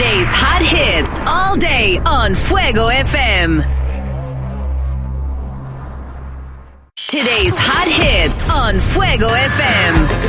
Today's hot hits all day on Fuego FM. Today's hot hits on Fuego FM.